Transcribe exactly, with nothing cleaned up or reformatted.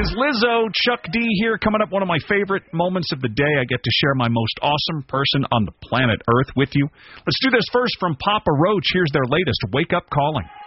is Lizzo. Chuck D here, coming up. One of my favorite moments of the day. I get to share my most awesome person on the planet Earth with you. Let's do this first from Papa Roach. Here's their latest Wake Up Calling.